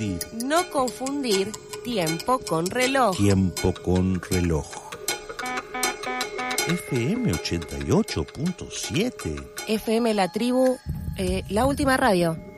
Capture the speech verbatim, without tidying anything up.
No confundir tiempo con reloj. Tiempo con reloj. F M ochenta y ocho punto siete. F M La Tribu, eh, la última radio.